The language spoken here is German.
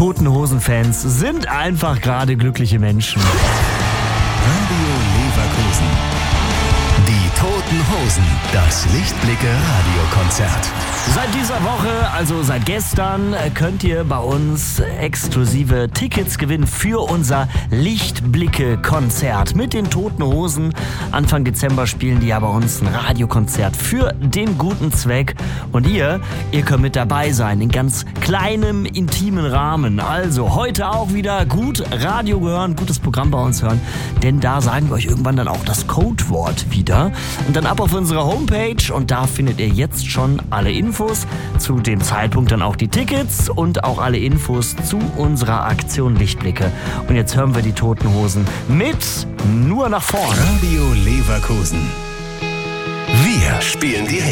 Toten Hosen-Fans sind einfach gerade glückliche Menschen. Radio Leverkusen. Die Toten Hosen. Das Lichtblicke-Radiokonzert. Seit dieser Woche, also seit gestern, könnt ihr bei uns exklusive Tickets gewinnen für unser Lichtblicke-Konzert mit den Toten Hosen. Anfang Dezember spielen die ja bei uns ein Radiokonzert für den guten Zweck. Und ihr könnt mit dabei sein, in ganz kleinem, intimen Rahmen. Also heute auch wieder gut Radio hören, gutes Programm bei uns hören. Denn da sagen wir euch irgendwann dann auch das Codewort wieder. Und dann ab auf unsere Homepage und da findet ihr jetzt schon alle Infos, zu dem Zeitpunkt dann auch die Tickets und auch alle Infos zu unserer Aktion Lichtblicke. Und jetzt hören wir die Toten Hosen mit Nur nach vorne. Radio Leverkusen. Wir spielen die Hits.